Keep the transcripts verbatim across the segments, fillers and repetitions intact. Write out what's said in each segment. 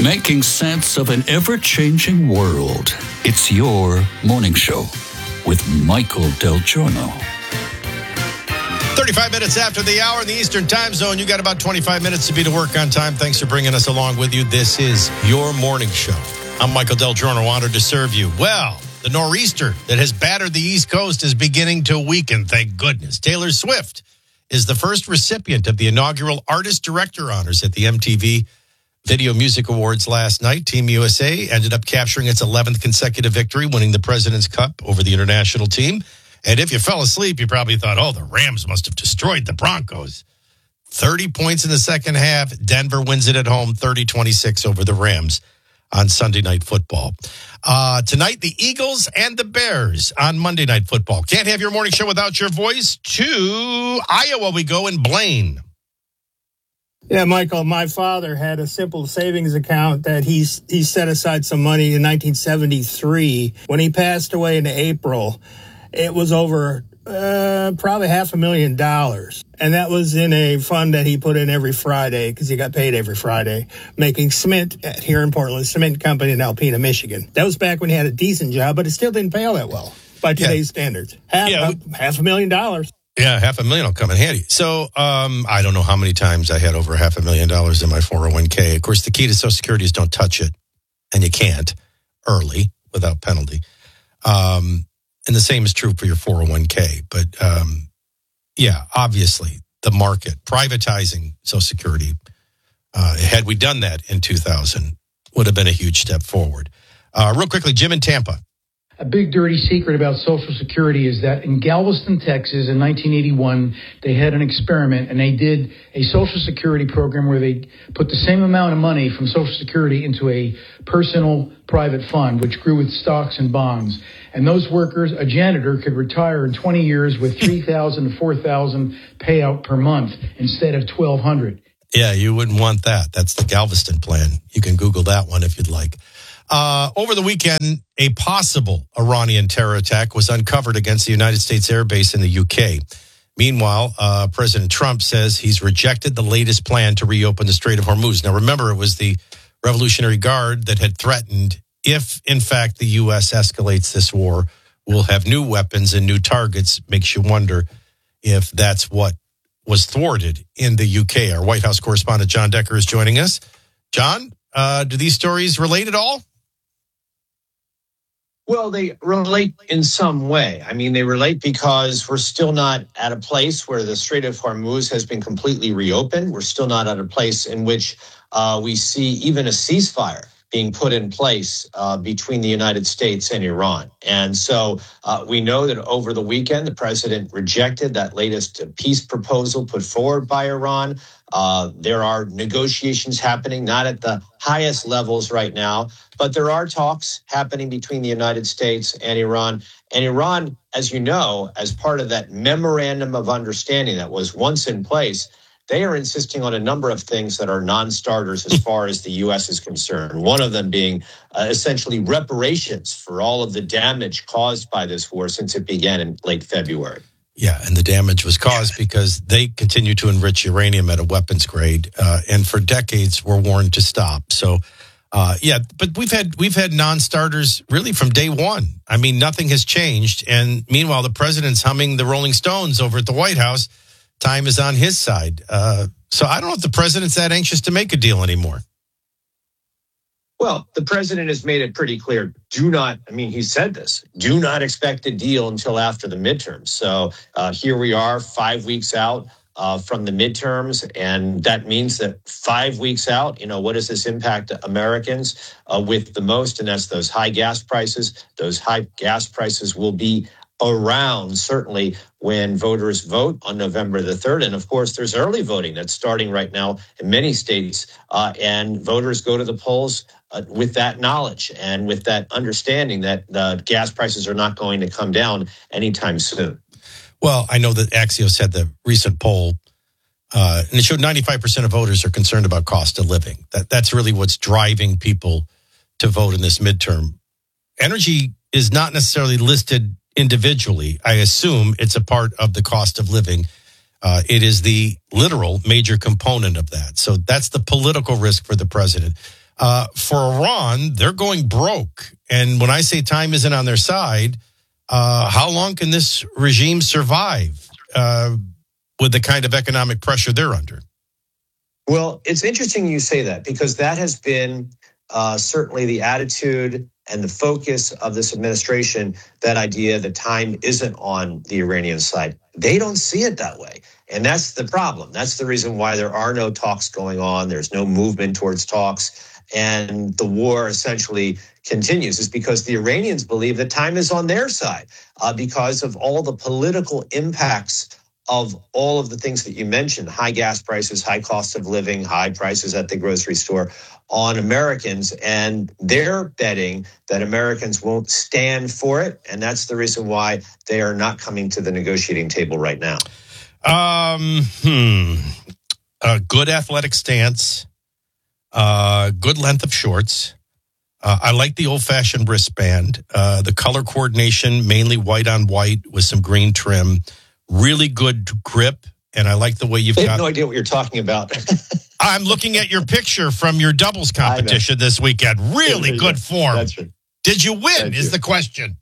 Making sense of an ever-changing world. It's your morning show with Michael Del Giorno. thirty-five minutes after the hour in the Eastern Time Zone. You got about twenty-five minutes to be to work on time. Thanks for bringing us along with you. This is your morning show. I'm Michael Del Giorno, honored to serve you. Well, the nor'easter that has battered the East Coast is beginning to weaken, thank goodness. Taylor Swift is the first recipient of the inaugural Artist Director Honors at the M T V Video Music Awards last night. Team U S A ended up capturing its eleventh consecutive victory, winning the President's Cup over the international team. And if you fell asleep, you probably thought, oh, the Rams must have destroyed the Broncos. thirty points in the second half. Denver wins it at home, thirty twenty-six over the Rams on Sunday Night Football. Uh, tonight, the Eagles and the Bears on Monday Night Football. Can't have your morning show without your voice. To Iowa we go in Blaine. Yeah, Michael, my father had a simple savings account that he's he set aside some money in nineteen seventy-three. When he passed away in April, it was over uh, probably half a million dollars. And that was in a fund that he put in every Friday because he got paid every Friday, making cement at, here in Portland, cement company in Alpena, Michigan. That was back when he had a decent job, but it still didn't pay all that well by today's yeah. standards. Half, yeah, we- half a million dollars. Yeah, half a million will come in handy. So um, I don't know how many times I had over half a million dollars in my four oh one k. Of course, the key to Social Security is don't touch it, and you can't early without penalty. Um, and the same is true for your four oh one k. But um, yeah, obviously, the market, privatizing Social Security, uh, had we done that in two thousand, would have been a huge step forward. Uh, real quickly, Jim in Tampa. A big dirty secret about Social Security is that in Galveston, Texas, in nineteen eighty-one, they had an experiment and they did a Social Security program where they put the same amount of money from Social Security into a personal private fund, which grew with stocks and bonds. And those workers, a janitor, could retire in twenty years with three thousand dollars to four thousand dollars payout per month instead of twelve hundred dollars. Yeah, you wouldn't want that. That's the Galveston plan. You can Google that one if you'd like. Uh, over the weekend, a possible Iranian terror attack was uncovered against the United States Air Base in the U K. Meanwhile, uh, President Trump says he's rejected the latest plan to reopen the Strait of Hormuz. Now, remember, it was the Revolutionary Guard that had threatened, if, in fact, the U S escalates this war, we'll have new weapons and new targets. Makes you wonder if that's what was thwarted in the U K. Our White House correspondent, John Decker, is joining us. John, uh, do these stories relate at all? Well, they relate in some way. I mean, they relate because we're still not at a place where the Strait of Hormuz has been completely reopened. We're still not at a place in which uh, we see even a ceasefire being put in place uh, between the United States and Iran. And so uh, we know that over the weekend, the president rejected that latest peace proposal put forward by Iran. Uh, there are negotiations happening, not at the highest levels right now, but there are talks happening between the United States and Iran. And Iran, as you know, as part of that memorandum of understanding that was once in place, they are insisting on a number of things that are non-starters as far as the U S is concerned. One of them being uh, essentially reparations for all of the damage caused by this war since it began in late February. Yeah, and the damage was caused because they continue to enrich uranium at a weapons grade, uh, and for decades were warned to stop. So, uh, yeah, but we've had we've had non-starters really from day one. I mean, nothing has changed, and meanwhile, the president's humming the Rolling Stones over at the White House. Time is on his side. Uh, so I don't know if the president's that anxious to make a deal anymore. Well, the president has made it pretty clear. Do not, I mean, he said this, do not expect a deal until after the midterms. So uh, here we are five weeks out uh, from the midterms. And that means that five weeks out, you know, what does this impact Americans uh, with the most? And that's those high gas prices. Those high gas prices will be around certainly when voters vote on November the third. And of course, there's early voting that's starting right now in many states. Uh, and voters go to the polls uh, with that knowledge and with that understanding that uh, gas prices are not going to come down anytime soon. Well, I know that Axios had the recent poll, uh, and it showed ninety-five percent of voters are concerned about cost of living. That That's really what's driving people to vote in this midterm. Energy is not necessarily listed individually. I assume it's a part of the cost of living. Uh, it is the literal major component of that. So that's the political risk for the president. Uh, for Iran, they're going broke. And when I say time isn't on their side, uh, how long can this regime survive uh, with the kind of economic pressure they're under? Well, it's interesting you say that, because that has been uh, certainly the attitude and the focus of this administration, that idea that time isn't on the Iranian side. They don't see it that way. And that's the problem. That's the reason why there are no talks going on. There's no movement towards talks. And the war essentially continues, is because the Iranians believe that time is on their side uh, because of all the political impacts of all of the things that you mentioned: high gas prices, high cost of living, high prices at the grocery store on Americans. And they're betting that Americans won't stand for it. And that's the reason why they are not coming to the negotiating table right now. Um, hmm. A good athletic stance, uh, good length of shorts. Uh, I like the old-fashioned wristband. Uh, the color coordination, mainly white on white with some green trim. Really good grip, and I like the way you've I got... have no idea what you're talking about. I'm looking at your picture from your doubles competition this weekend. Really good form. That's right. Did you win, Thank is you. the question.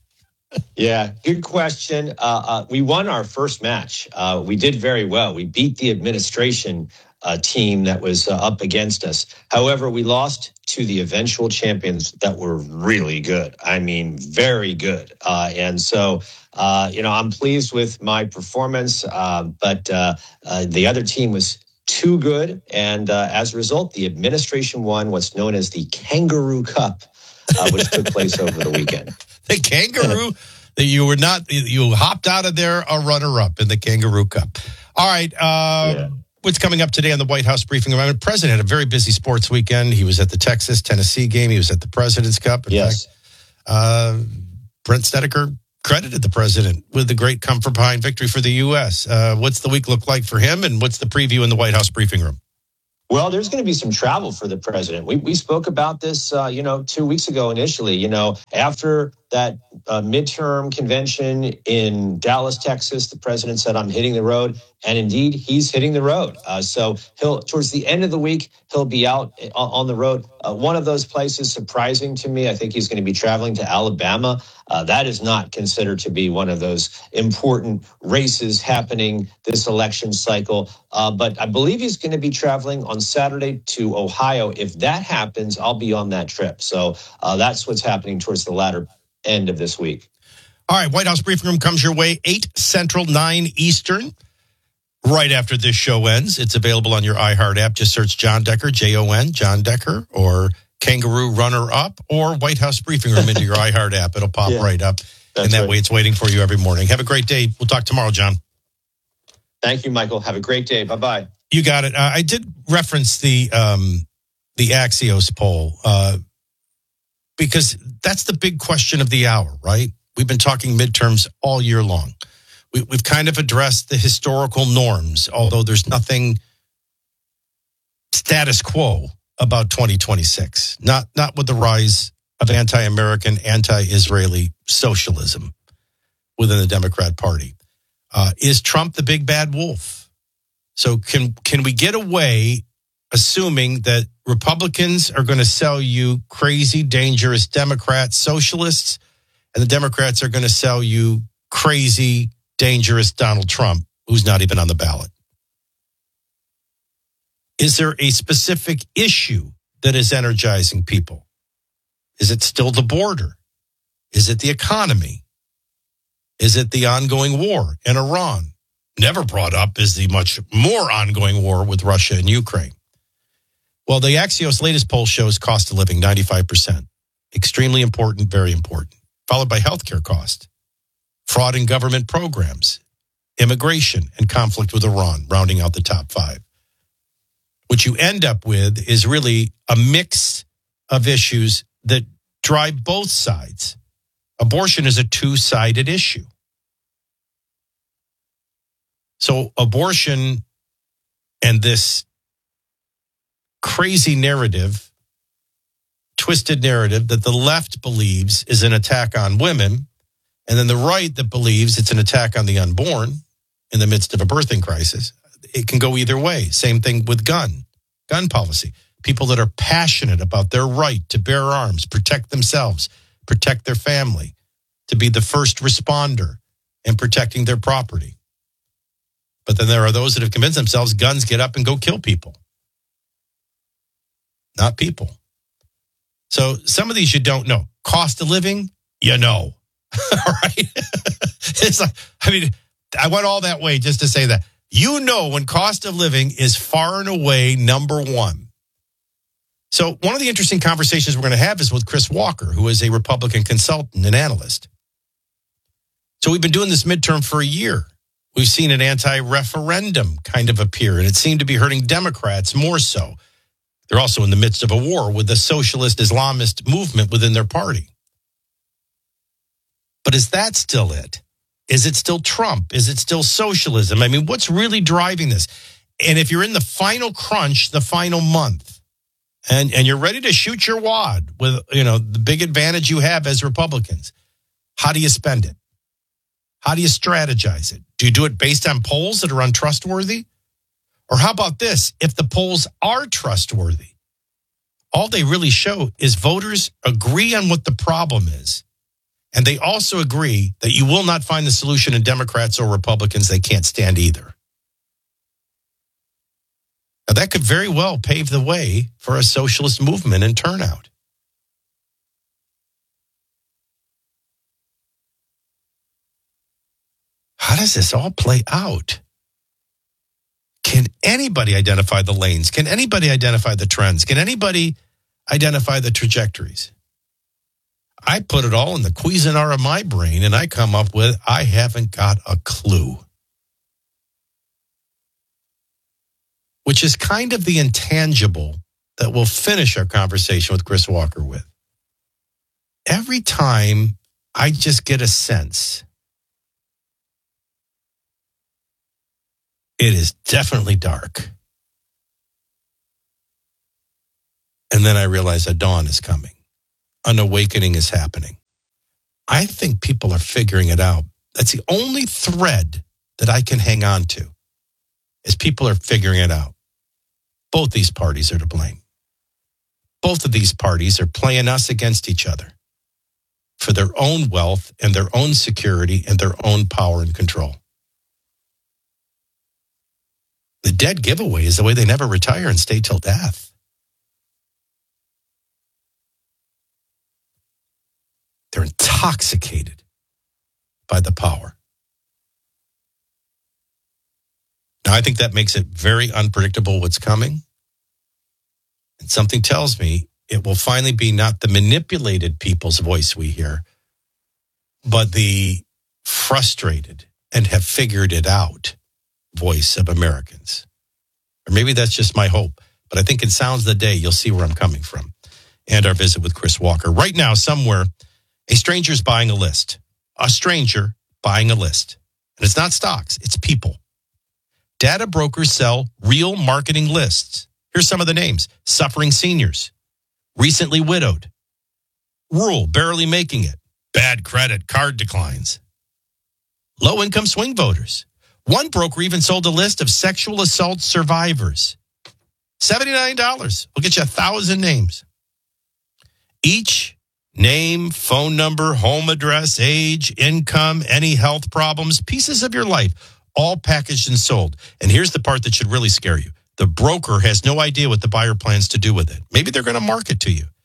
Yeah, good question. Uh, uh, we won our first match. Uh, we did very well. We beat the administration uh, team that was uh, up against us. However, we lost to the eventual champions that were really good. I mean, very good. Uh, and so, uh, you know, I'm pleased with my performance, uh, but uh, uh, the other team was too good. And uh, as a result, the administration won what's known as the Kangaroo Cup, uh, which took place over the weekend. The Kangaroo, that you were not, you hopped out of there a runner-up in the Kangaroo Cup. All right. Uh, Yeah. What's coming up today on the White House briefing? I mean, the president had a very busy sports weekend. He was at the Texas-Tennessee game. He was at the President's Cup. In Yes. fact, uh, Brent Snedeker credited the president with the great come from behind victory for the U S. Uh, what's the week look like for him, and what's the preview in the White House briefing room? Well, there's going to be some travel for the president. We we spoke about this, uh, you know, two weeks ago initially. You know, after that uh, midterm convention in Dallas, Texas, the president said, "I'm hitting the road," and indeed, he's hitting the road. Uh, so he'll towards the end of the week, he'll be out on the road. Uh, one of those places surprising to me, I think he's going to be traveling to Alabama. Uh, that is not considered to be one of those important races happening this election cycle. Uh, but I believe he's going to be traveling on Saturday to Ohio. If that happens, I'll be on that trip. So uh, that's what's happening towards the latter end of this week. All right, White House briefing room comes your way, eight Central, nine Eastern. Right after this show ends, it's available on your iHeart app. Just search John Decker, J O N, John Decker, or Kangaroo Runner Up, or White House Briefing Room into your iHeart app. It'll pop Yeah, right up. And that right. way it's waiting for you every morning. Have a great day. We'll talk tomorrow, John. Thank you, Michael. Have a great day. Bye-bye. You got it. Uh, I did reference the um, the Axios poll uh, because that's the big question of the hour, right? We've been talking midterms all year long. We, we've kind of addressed the historical norms, although there's nothing status quo about twenty twenty-six. Not not with the rise of anti-American, anti-Israeli socialism within the Democrat Party. Uh, is Trump the big bad wolf? So can can we get away assuming that Republicans are going to sell you crazy, dangerous Democrat socialists, and the Democrats are going to sell you crazy, dangerous Donald Trump, who's not even on the ballot? Is there a specific issue that is energizing people? Is it still the border? Is it the economy? Is it the ongoing war in Iran? Never brought up is the much more ongoing war with Russia and Ukraine. Well, the Axios latest poll shows cost of living ninety-five percent. Extremely important, very important. Followed by healthcare cost, fraud in government programs, immigration, and conflict with Iran, rounding out the top five. What you end up with is really a mix of issues that drive both sides. Abortion is a two-sided issue. So abortion and this crazy narrative, twisted narrative that the left believes is an attack on women, and then the right that believes it's an attack on the unborn in the midst of a birthing crisis, it can go either way. Same thing with gun, gun policy. people that are passionate about their right to bear arms, protect themselves, protect their family, to be the first responder in protecting their property. But then there are those that have convinced themselves guns get up and go kill people. Not people. So some of these you don't know. Cost of living, you know. All right? It's like, I mean, I went all that way just to say that. You know when cost of living is far and away number one. So one of the interesting conversations we're going to have is with Chris Walker, who is a Republican consultant and analyst. So we've been doing this midterm for a year. We've seen an anti-referendum kind of appear, and it seemed to be hurting Democrats more so. They're also in the midst of a war with the socialist Islamist movement within their party. But is that still it? Is it still Trump? Is it still socialism? I mean, what's really driving this? And if you're in the final crunch, the final month, and, and you're ready to shoot your wad with, you know, the big advantage you have as Republicans, how do you spend it? How do you strategize it? Do you do it based on polls that are untrustworthy? Or how about this? If the polls are trustworthy, all they really show is voters agree on what the problem is. And they also agree that you will not find the solution in Democrats or Republicans. They can't stand either. Now, that could very well pave the way for a socialist movement and turnout. How does this all play out? Can anybody identify the lanes? Can anybody identify the trends? Can anybody identify the trajectories? I put it all in the Cuisinart of my brain, and I come up with, I haven't got a clue. Which is kind of the intangible that we'll finish our conversation with Chris Walker with. Every time I just get a sense, it is definitely dark. And then I realize a dawn is coming. An awakening is happening. I think people are figuring it out. That's the only thread that I can hang on to, is people are figuring it out. Both these parties are to blame. Both of these parties are playing us against each other for their own wealth and their own security and their own power and control. The dead giveaway is the way they never retire and stay till death. They're intoxicated by the power. Now, I think that makes it very unpredictable what's coming. And something tells me it will finally be not the manipulated people's voice we hear, but the frustrated and have figured it out voice of Americans. Or maybe that's just my hope. But I think in Sounds of the Day, you'll see where I'm coming from. And our visit with Chris Walker. Right now, somewhere, a stranger's buying a list. A stranger buying a list. And it's not stocks, it's people. Data brokers sell real marketing lists. Here's some of the names. Suffering seniors. Recently widowed. Rural, barely making it. Bad credit, card declines. Low-income swing voters. One broker even sold a list of sexual assault survivors. seventy-nine dollars. We'll get you a thousand names. Each name, phone number, home address, age, income, any health problems, pieces of your life, all packaged and sold. And here's the part that should really scare you. The broker has no idea what the buyer plans to do with it. Maybe they're going to market to you.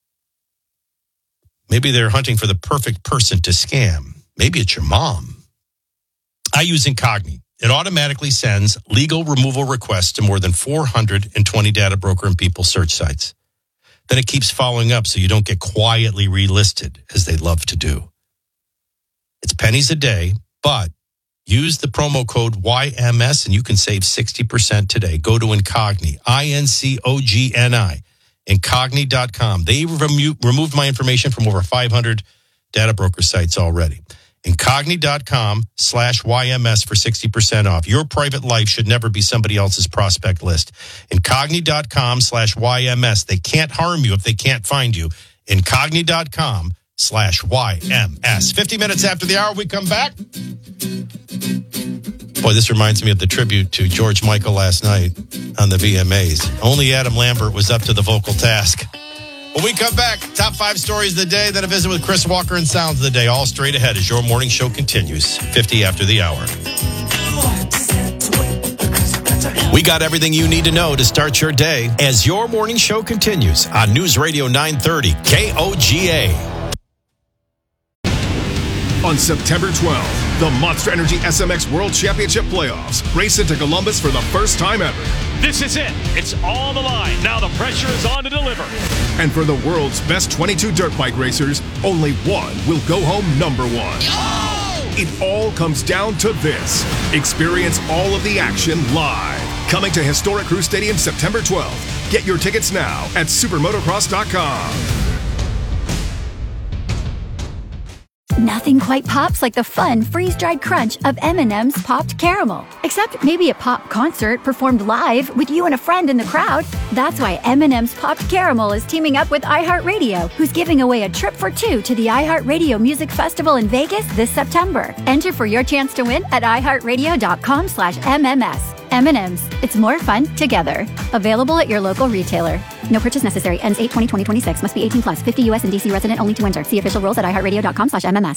Maybe they're hunting for the perfect person to scam. Maybe it's your mom. I use Incogni. It automatically sends legal removal requests to more than four hundred twenty data broker and people search sites. Then it keeps following up so you don't get quietly relisted, as they love to do. It's pennies a day, but use the promo code Y M S and you can save sixty percent today. Go to Incogni, I N C O G N I, Incogni dot com. They remo- removed my information from over five hundred data broker sites already. Incogni dot com slash Y M S for sixty percent off. Your private life should never be somebody else's prospect list. Incogni dot com slash Y M S. They can't harm you if they can't find you. Incogni dot com slash Y M S. fifty minutes after the hour, we come back. Boy, this reminds me of the tribute to George Michael last night on the V M As. Only Adam Lambert was up to the vocal task. When we come back, top five stories of the day, then a visit with Chris Walker and Sounds of the Day. All straight ahead as your morning show continues. fifty after the hour. We got everything you need to know to start your day as your morning show continues on News Radio nine thirty K O G A. On September twelfth, the Monster Energy S M X World Championship Playoffs race into Columbus for the first time ever. This is it. It's on the line. Now the pressure is on to deliver. And for the world's best twenty-two dirt bike racers, only one will go home number one. Oh! It all comes down to this. Experience all of the action live. Coming to historic Crew Stadium September twelfth. Get your tickets now at supermotocross dot com. Nothing quite pops like the fun freeze-dried crunch of M and M's Popped Caramel. Except maybe a pop concert performed live with you and a friend in the crowd. That's why M and M's Popped Caramel is teaming up with iHeartRadio, who's giving away a trip for two to the iHeartRadio Music Festival in Vegas this September. Enter for your chance to win at iHeartRadio.com slash MMS. M and M's. It's more fun together. Available at your local retailer. No purchase necessary. Ends eight twenty twenty twenty-six. Must be eighteen plus. fifty U S and D C resident only to enter. See official rules at iHeartRadio.com slash MMS.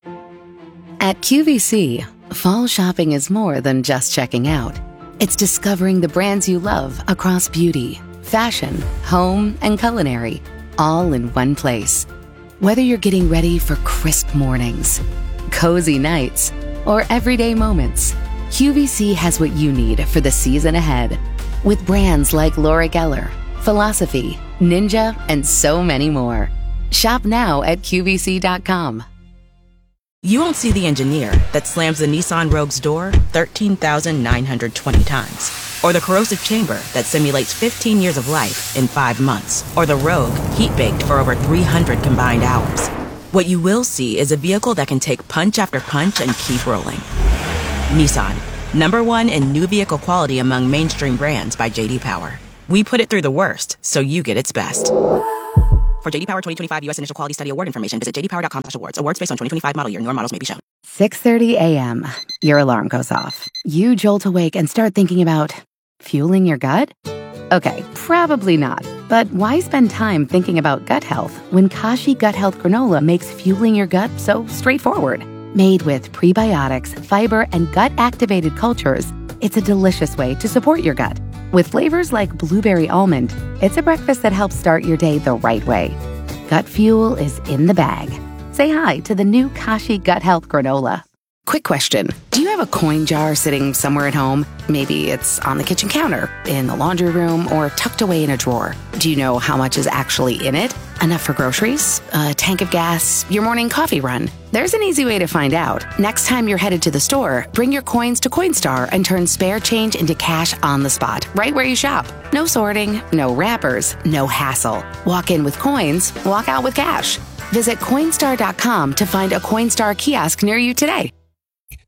At Q V C, fall shopping is more than just checking out. It's discovering the brands you love across beauty, fashion, home, and culinary, all in one place. Whether you're getting ready for crisp mornings, cozy nights, or everyday moments, Q V C has what you need for the season ahead. With brands like Laura Geller, Philosophy, Ninja, and so many more. Shop now at Q V C dot com. You won't see the engineer that slams the Nissan Rogue's door thirteen thousand nine hundred twenty times. Or the corrosive chamber that simulates fifteen years of life in five months. Or the Rogue heat-baked for over three hundred combined hours. What you will see is a vehicle that can take punch after punch and keep rolling. Nissan, number one in new vehicle quality among mainstream brands by J D Power. We put it through the worst, so you get its best. For J D Power twenty twenty-five U S Initial Quality Study Award information, visit j d power dot com slash awards. Awards based on twenty twenty-five model year. Newer models may be shown. six thirty a.m. Your alarm goes off. You jolt awake and start thinking about fueling your gut? Okay, probably not. But why spend time thinking about gut health when Kashi Gut Health Granola makes fueling your gut so straightforward? Made with prebiotics, fiber, and gut-activated cultures, it's a delicious way to support your gut. With flavors like blueberry almond, it's a breakfast that helps start your day the right way. Gut fuel is in the bag. Say hi to the new Kashi Gut Health Granola. Quick question. Do you have a coin jar sitting somewhere at home? Maybe it's on the kitchen counter, in the laundry room, or tucked away in a drawer. Do you know how much is actually in it? Enough for groceries? A tank of gas? Your morning coffee run? There's an easy way to find out. Next time you're headed to the store, bring your coins to Coinstar and turn spare change into cash on the spot, right where you shop. No sorting, no wrappers, no hassle. Walk in with coins, walk out with cash. Visit Coinstar dot com to find a Coinstar kiosk near you today.